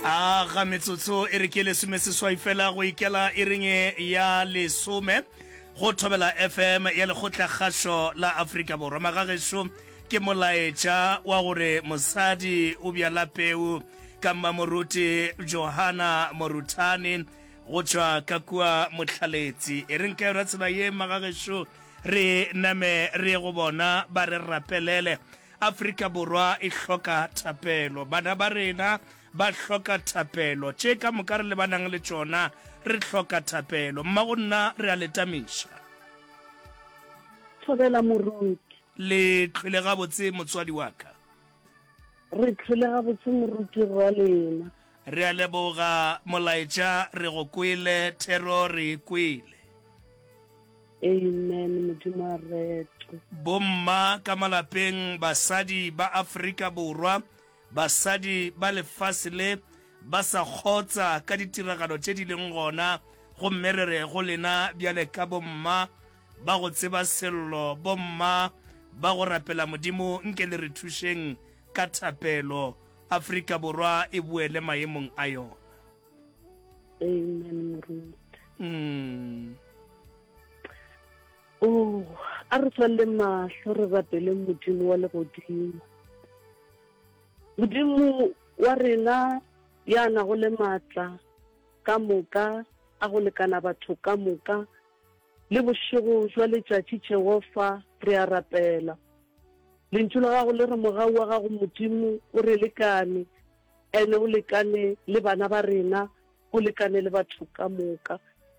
ga metsotso e re ke lesome seswai fela go ikela e reng ya lesome go thobela FM ya lekgotla kgašo la Afrika Borwa. Magagešo ke molaetša wa gore mosadi o bjala peu ka mmamoruti Johana Morutani go tšwa ka kua mohlaletši. E reng ka yona tsela ye magagešo re name re go bona ba re rapelele Afrika Borwa e hloka thapelo, bana ba rena ba hloka thapelo, tše ka moka re lebanang le tšona re hloka thapelo. Mmago nna re a letamiša thobela moruti le tlhwele gabotse motswadi wa ka, re tlhole gabotse moruti rwa lena, re a leboga molaetša re go kwele thero re kwele. amen modimo a reto. Bomma ka malapeng, basadi ba Afrika Borwa, basadi ba lefase le ba sa kgotsa ka ditiragalo tše di leng gona gomme re re go lena bjale ka bomma ba go tseba sello, bomma ba go rapela modimo nke le re thušeng ka thapelo Afrika Borwa e buele maemong a yona. amen moruti. A re tswalle mahlo re rapele modimo wa legodimo, modimo wa rena ya na go le maatla ka moka a go lekana batho ka moka, le bošego jwa letšatši Jehova re a rapela. Lentšu la gago le re mogau wa gago modimo o re lekane, ene o lekane le bana ba rena, o lekane le batho ka moka.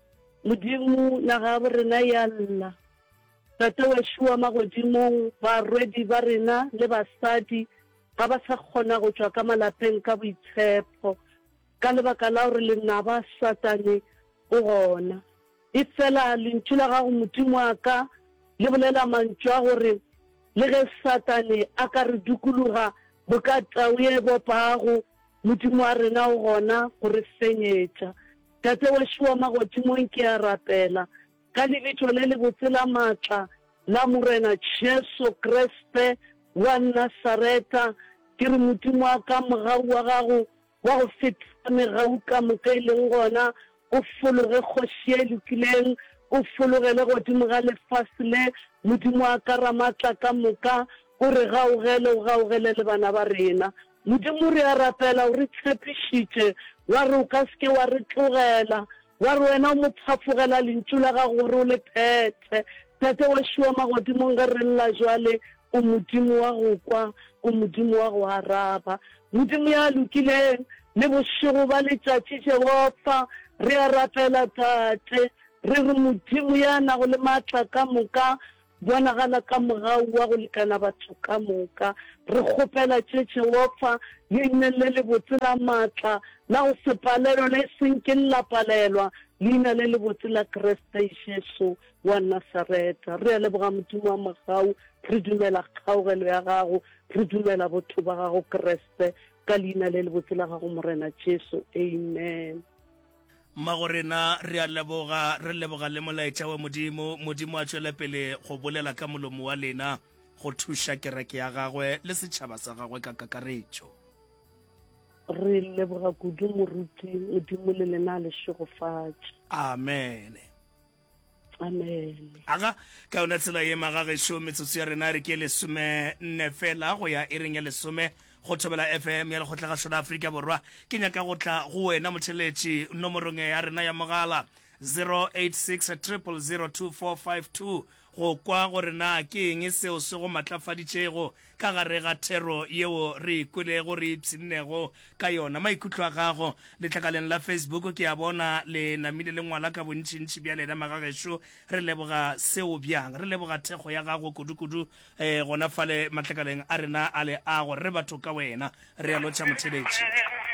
Modimo naga ya rena ya lla, tate wešo wa magodimong, barwedi ba rena le basadi ga ba sa kgona go tšwa ka malapeng ka boitshepo ka lebaka la gore lenaba satane o gona. E fela lentšu la gago modimo wa ka le bolela mantšu a gore le ge satane a ka re dukuluga boka tau ye bopago, modimo wa rena o gona go re senyetša. Tate wešo wa magodimong ke a rapela ka lebitso le le botse la maatla la morena Jesu Kriste wa Nasareta, ke re modimo wa ka mogau wa gago wa go feta megau ka moka e leng gona, o fologe kgoši e lokileng, o fologele godimo ga lefase le, modimo wa ka ramatla ka moka, o re gaogele o gaogele le bana ba rena. Modimo re a rapela o re tshepišitše, wa re o ka seke wa re tlogela, wa re wena o mo thafogela lentšu la gago gore o le phethe. Tate wešo wa magodimong ge re lla jwale o modimo wa go kwa, o modimo wa go araba, modimo ya lokileng le bošego ba letšatši Jehova re a rapela tate, re re modimo ya nago le maatla ka moka, bonagala ka mogau wa go lekana batho ka moka. Re kgopela tše Jehova ye nnele le botse la maatla la go se palelwa le seng ke lapalelwa, leina le le botse la Kriste Jesu wa Nasareta. Re a leboga modimo wa mogau, re dumela kgaogelo ya gago, re dumela botho ba gago Kriste ka leina le le botse la gago morena Jesu, amen. Mmago rena re a leboga, re leboga le molaetša wa modimo, modimo a tšwela pele go bolela ka molomo wa lena go thuša kereke ya gagwe le setšhaba sa gagwe ka kakaretšo. Re leboga kudu moruti, modimo le lena le šegofatše. Amen. Amen. Aga ka yona tsela ye magagešo metsotso ya rena re ke lesome nne fela go ya e reng ya lesome go thobela FM ya lekgotla kgašo la Afrika Borwa. Ke nyaka go tla go wena motheletši nomorong ya rena ya mogala 086 0002452 go kwa gore na ke eng seo se go matlafaditšego ka gare ga thero yeo re ikwelego re ipshinnego ka yona. Maikutlo a gago letlakaleng la Facebook ke a bona le namile le ngwala ka bontšintši bja lena magagešo, re leboga seo bjang, re leboga thekgo ya gago kudu-kudu gona fale matlakaleng a rena a le ago, re batho ka wena re a lotšha motheletši.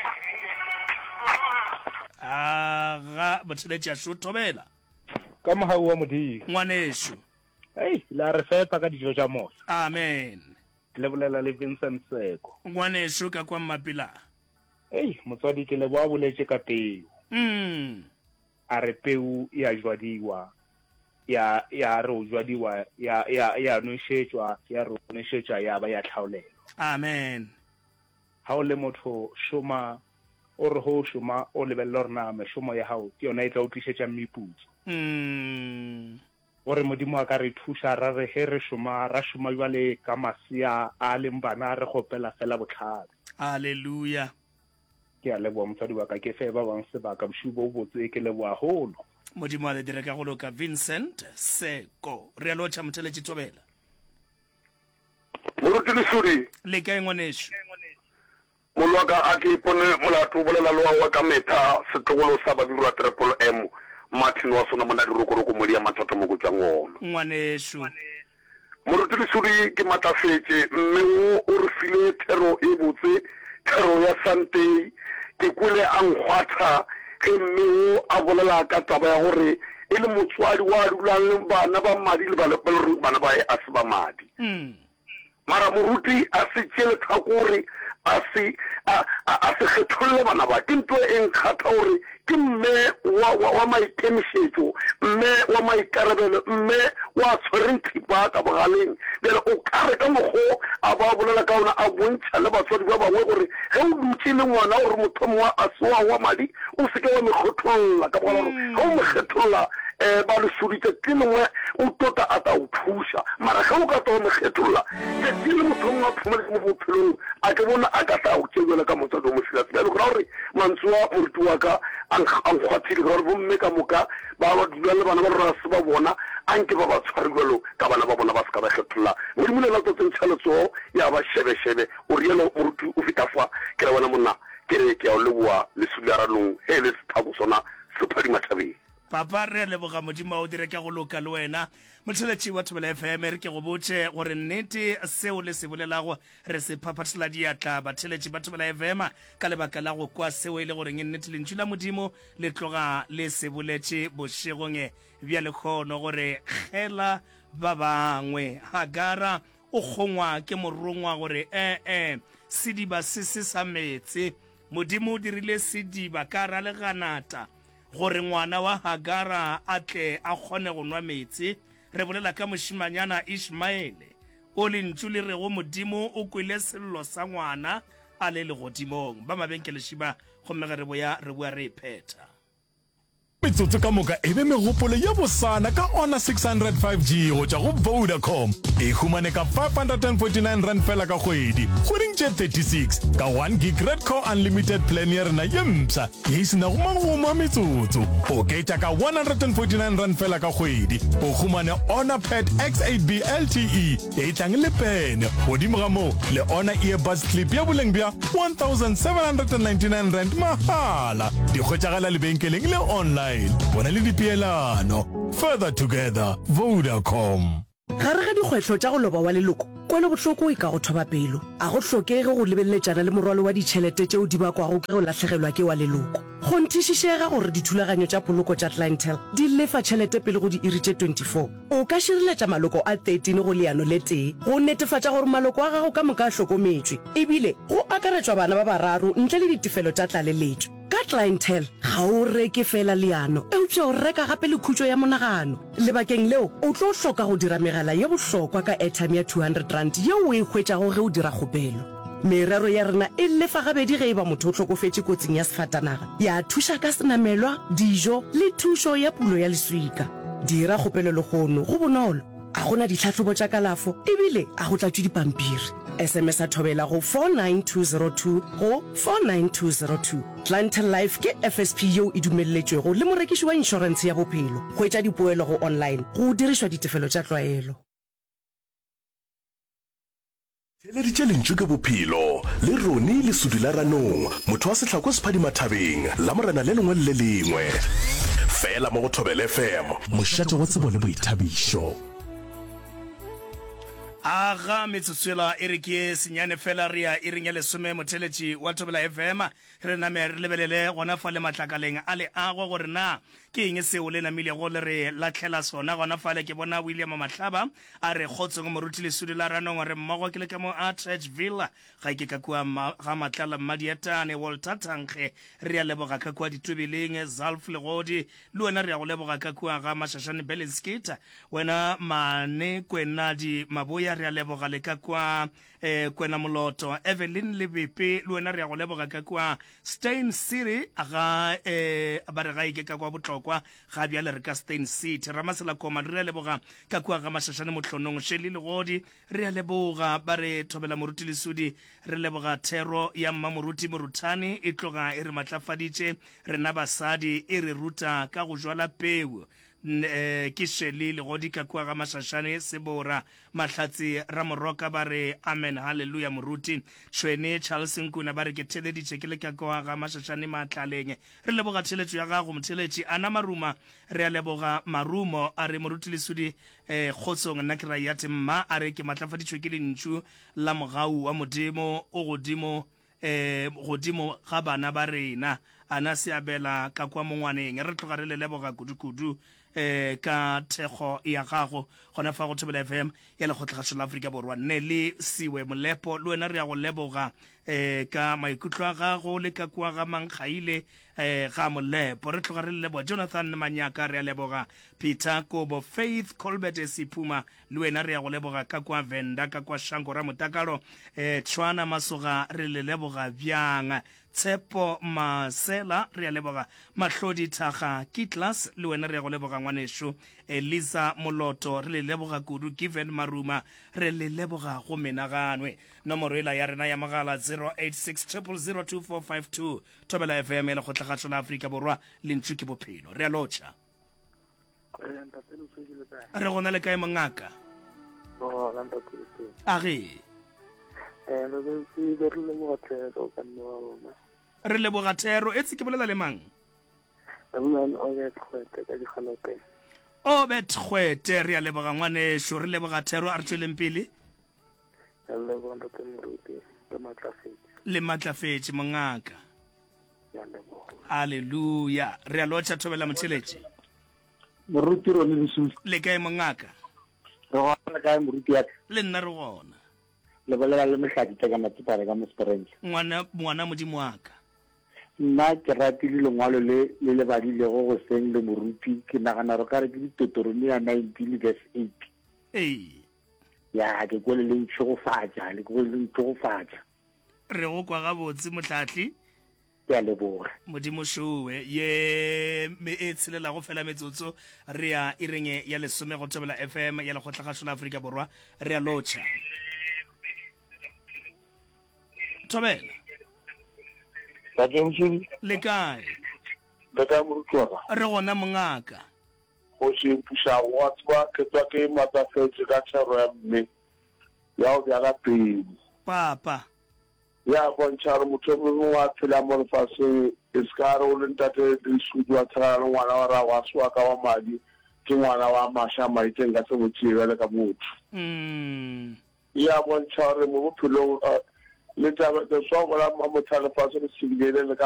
Aga motheletši a šo thobela ka mogau wa modimo ngwanešo. la re fepa ka dijo tša moya. Amen. Le bolela le Vincent Seko ngwanešo ka kwa mmapila. motswadi ke leboa boletše ka peu. A re peu ya jwadiwa, ya re o jwadiwa, ya nošetšwa, ya re nošetšwa ya ba ya tlhaolelo. Amen. Ha o le motho šoma o re ho shoma o lebella rena meshomo ya hao ke yona e tla o tlisetsa meputso gore modimo a ka re thusa ra re he re shoma jwale ka masia a leng bana re gopela fela botlhale. Hallelujah. Ke a leboa motswadi wa ka ke fe ba bang sebaka boshubo bo botse ke leboa holo modimo a le dire ka go loka Vincent Seko re a lotšha motheletši Tobela moruti lesudi le kae ngwaneso molwaka a ke ipone molato bolela loa wa ka meta setlogolo sa badiri Triple M Martin wa sona mona dirokoroko mo dia mathoto mo go tsang ona ngwaneso moruti lesudi ke matlafetse mme o re file thero e botse thero ya Sunday ke kwele a ngwatha ke mme a bolela ka taba ya gore e le motswadi wa dulang bana ba madi le bana ba e asiba madi mara moruti a se tšele tlhakore a se kgetholle bana ba ke ntho e nkgatha gore ke mme wa maikemišetšo mme wa maikarabelo mme wa tshwereng thipa ka bogaleng bjale o kare ka mokgo a ba bolela ka ona a bontšha le batswadi ba bangwe gore ge o dutse le ngwana gore motho mongwe a sewa wa madi o seke wa mekgetholla ka bogala gore ge o mekgetholla ba le suditse ke lengwe o tota a ta o thuša mara ge o ka ta o mekgetholla ke le motho mongwe a phomele mo bophelong a ke bona a ka tla o tšewela ka motswadi o mosilasi bjale gora gore mantsoa moruti wa ka a nkgwathile gore bomme ka moka ba ba dula le bana ba rona se ba bona a nke ba ba tshware jalo ka bana ba bona ba se ka ba kgetholla modimo le la tsotsentšha letsogo ya ba shebeshebe o rielo moruti o feta fa ke re bona monna ke re ke a o leboa lesudi la ranong he le sethabo sona sephadi mathabeng papa re leboga modimo o dire ka go loka le wena motheletši wa Thobela FM re ke go botše gore nnete seo le se bolelago re se phaphathela diatla batheletši ba Thobela FM ka lebaka la go kwa seo e le goreng nnete lentšu la modimo le tloga le se boletše bošegong bja lekgono gore kgela ba bangwe Hagara o kgongwa ke morongwa gore sediba se sa metse modimo o dirile sediba ka ra le ganata gore ngwana wa Hagara a tle a kgone go nwa metsi re bolela ka moshimanyana Ishmaele o lentšu le rego modimo o kwele sello sa ngwana a le legodimong ba mabenkele šiba gomme ge re bua re iphetha metsotso ka moka ebe megopolo ya bosana ka ona 605G go tša go Vodacom e humane ka 549 rand fela ka kgwedi kgweding tše 36 ka 1 gig red core unlimited plan ya rena ye mpša ye e sena go magoma metsotso o ketša ka 149 rand fela ka kgwedi o humane Honor Pad X8B LTE ye e tlang le pene godimo ga moo le Honor earbuds clip ya boleng bja 1799 rand mahala di kgwetšagala lebenkeleng le online bona le dipeelano further together Vodacom gare ga dikgwetlho tša go loba wa leloko kwele bohloko e ka go thoba pelo a go hlokege go lebelletšana le morwalo wa ditšhelete tšeo di bakwago ke go latlhegelwa ke wa leloko go nthišišega gore dithulaganyo tša poloko tša clientele di lefa tšhelete pele go di iri tše 24 o ka širiletša maloko a 13 go leano le tee go netefatša gore maloko a gago ka moka a hlokometswe ebile go akaretšwa bana ba bararo ntle le ditefelo tša tlaleletšo ka clientele ga o reke fela leano eupša o reka gape le khutšo ya monagano lebakeng leo o tlo hloka go dira megala ye bohlokwa ka airtime ya 200 rand yeo o e hwetšago ge o dira kgopelo merero ya rena e lefa gabedi ge e ba motho o hlokofetše kotsing ya sefatanaga ya thuša ka senamelwa dijo le thušo ya pulo ya leswika dira kgopelo legono go bonolo a gona ditlhatlhobo tša kalafo ebile a go tlatšwe dipampiri SMS a Thobela go 49202 go 49202 Clientele Life ke FSP yeo e dumelletšwego le morekiši wa inšorense ya bophelo go etša dipoelo go online go dirišwa ditefelo tša tlwaelo Theleditše lentšu ke bophelo le roni le sudi la ranong motho wa sehlako sephadi mathabeng la morena le lengwe le lengwe fela mo go Thobela FM mošate wa tsebo le boithabišo aga metsotswela e re ke senyane fela re ya e reng ya lesome motheletši wa Thobela FM re name re lebelele gona fa le matlakaleng a le agwa gore na ke eng seo le namilego le re latlhela sona gona fale ke bona William Mahlaba a re kgotsong moruti lesudi la ranong re mmogo ke le ka mo Atchville ga ke ka kua ga matlala mmadietane Walter Tankge re ya leboga ka kua ditobeleng Zalf Legodi le wena re ya go leboga ka kua ga Mashashane Belenskita wena mane kwena di maboya Maria re a leboga le ka kwa kwena moloto Evelyn Lebepe le wena re a go leboga ka kwa Stein City ga ba re ga ike ka kwa botlokwa ga bja le re ka Stein City Ramasela Koma re a leboga ka kwa ga Mashashane Motlhonong Sheli Legodi re a leboga ba re thobela moruti lesudi re leboga thero ya mmamoruti morutani e tloga e re matlafaditše rena basadi e re ruta ka go jwala peu ke Sheli Legodi ka kwa ga Mashashane Sebora Mahlatsi Ramoroka ba re amen hallelujah moruti Tshwene Charles Nkuna ba re ke theleditše ke le ka kwa ga Mashashane Matlaleng re leboga theletšo ya gago motheletši Ana Maruma re a leboga Marumo a re moruti lesudi kgotsong nna ke ra ya temma a re ke matlafaditšwe ke lentšu la mogau wa modimo o godimo ga bana ba rena ana se abela ka kwa mongwaneng re tloga re le leboga kudu ka thekgo ya gago gona fa go Thobela FM ya lekgotlagatšo la Afrika Borwa nne le siwe molepo le wena re ya go leboga ka maikutlo a gago le ka kwa ga Mankgaile ga molepo re tloga re le leboga Jonathan Manyaka re a leboga Peter Kobo Faith Colbert Sipuma le wena re ya go leboga ka kwa Venda ka kwa Shango ra Motakalo Tshwana Masoga re le leboga bjang Tshepo Masela re a leboga Mahlodi Thaga Kitlas le wena re ya go leboga ngwanesho Elisa Moloto re le leboga kudu Given Maruma re le leboga go menaganwe nomoro ela ya rena ya magala 0860002452 Thobela FM le lekgotlagatšo la Afrika Borwa le ntšu ke bophelo re a lotšha re gona le kae mongaka age re leboga thero e tse ke bolela le mang o betgwete re a leboga ngwanesho re leboga thero a re tsweleng pele le matlafetše mongaka halleluja re a lotšha Thobela motheletši moruti rone lesudi le kae mongaka re gona kae moruti ya le nna re gona le bolela le mehladi tsa ka matsipare ka Mosprings ngwana modimo wa ka nna ke ratile lengwalo le le badilego go seng le moruti ke nagana re ka re ke Deuteronomy 19:8 ya ke go le ntšhogofatša le go le ntšhogofatša re go kwa gabotse motlhatli ke a leboga modimo showe ye me e tshelela go fela metsotso re ya irenge ya lesome go Thobela FM ya lekgotlagatšo la Afrika Borwa re a lotšha Thobela le kae re gona mongaka go se puša wa tswa ke tswa ke matlafetše ka thero ya mme ya go bja ka pele papa ya bontšha gore motho mongwe wa phela mo lefatsheng e se ka re o le ntate lesudi wa tshela le ngwana wa rago a sewa ka wa madi ke ngwana wa mašwa maiteng ka se botšee bjale ka motho ya bontšha gore mo bophelong le swa gola motho a lefatshe le sebile le